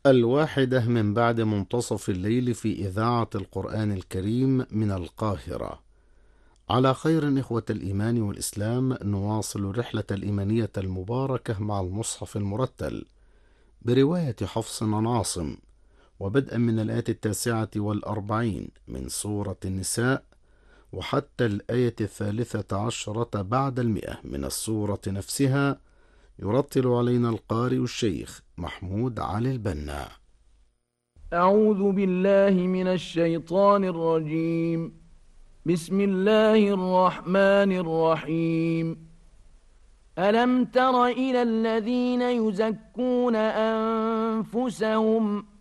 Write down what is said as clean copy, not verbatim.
1 من بعد منتصف الليل في إذاعة القرآن الكريم من القاهرة. على خير إخوة الإيمان والإسلام، نواصل الرحلة الإيمانية المباركة مع المصحف المرتل برواية حفص عن عاصم، وبدءا من الآية 49 من سورة النساء وحتى الآية 13 بعد 100 من السورة نفسها. يرتل علينا القارئ الشيخ محمود علي البنا. أعوذ بالله من الشيطان الرجيم. بسم الله الرحمن الرحيم. ألم تر إلى الذين يزكون أنفسهم